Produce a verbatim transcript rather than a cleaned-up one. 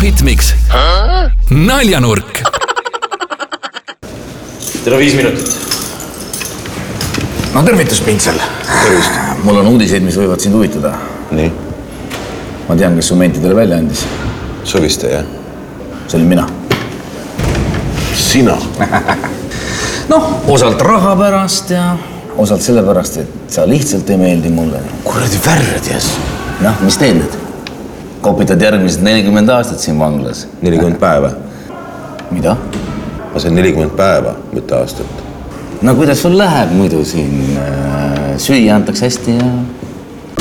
Hitmix. Naljanurk. Tere viis minutit. No tervitus, Pintsel. Tervist. Mul on uudiseid, mis võivad sind huvitada. Nii. Ma tean, kes su mentidele välja andis. See oli vist, jah? See oli mina. Sina? Noh, osalt raha pärast ja osalt selle pärast, et sa lihtsalt ei meeldi mulle. Kuradi värdjas. Noh, mis teed nüüd? Kopitad järgmised nelikümmend aastat siin vanglas. nelikümmend päeva. Mida? Ma sain nelikümmend päeva, mitte aastat. No kuidas sul läheb muidu siin? Süüa antakse hästi ja